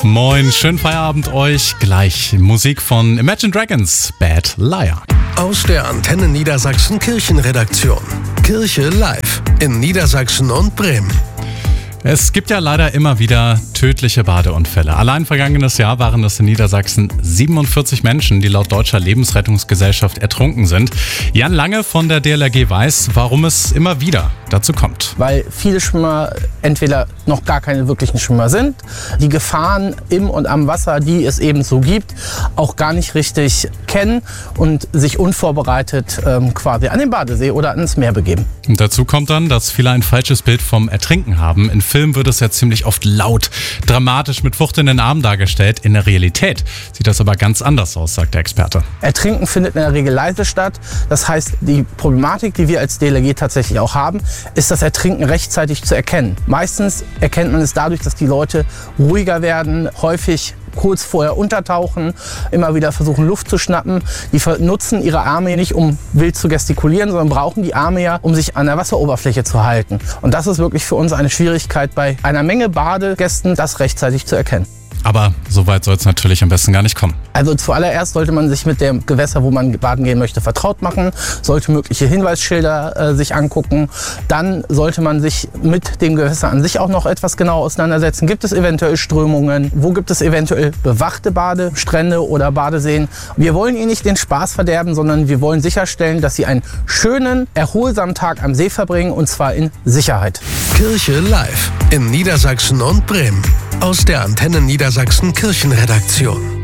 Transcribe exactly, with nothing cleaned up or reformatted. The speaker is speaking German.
Moin, schönen Feierabend euch. Gleich Musik von Imagine Dragons, Bad Liar. Aus der Antenne Niedersachsen Kirchenredaktion. Kirche live in Niedersachsen und Bremen. Es gibt ja leider immer wieder tödliche Badeunfälle. Allein vergangenes Jahr waren es in Niedersachsen siebenundvierzig Menschen, die laut Deutscher Lebensrettungsgesellschaft ertrunken sind. Jan Lange von der D L R G weiß, warum es immer wieder dazu kommt. Weil viele Schwimmer entweder noch gar keine wirklichen Schwimmer sind, die Gefahren im und am Wasser, die es eben so gibt, auch gar nicht richtig kennen und sich unvorbereitet ähm, quasi an den Badesee oder ans Meer begeben. Und dazu kommt dann, dass viele ein falsches Bild vom Ertrinken haben. In Filmen wird es ja ziemlich oft laut, dramatisch mit Wucht in den Armen dargestellt. In der Realität sieht das aber ganz anders aus, sagt der Experte. Ertrinken findet in der Regel leise statt. Das heißt, die Problematik, die wir als D L R G tatsächlich auch haben, ist das Ertrinken rechtzeitig zu erkennen. Meistens erkennt man es dadurch, dass die Leute ruhiger werden, häufig kurz vorher untertauchen, immer wieder versuchen Luft zu schnappen. Die nutzen ihre Arme nicht, um wild zu gestikulieren, sondern brauchen die Arme ja, um sich an der Wasseroberfläche zu halten. Und das ist wirklich für uns eine Schwierigkeit, bei einer Menge Badegästen das rechtzeitig zu erkennen. Aber so weit soll es natürlich am besten gar nicht kommen. Also zuallererst sollte man sich mit dem Gewässer, wo man baden gehen möchte, vertraut machen, sollte mögliche Hinweisschilder äh, sich angucken. Dann sollte man sich mit dem Gewässer an sich auch noch etwas genau auseinandersetzen. Gibt es eventuell Strömungen? Wo gibt es eventuell bewachte Badestrände oder Badeseen? Wir wollen Ihnen nicht den Spaß verderben, sondern wir wollen sicherstellen, dass Sie einen schönen, erholsamen Tag am See verbringen, und zwar in Sicherheit. Kirche live in Niedersachsen und Bremen. Aus der Antenne Niedersachsen Kirchenredaktion.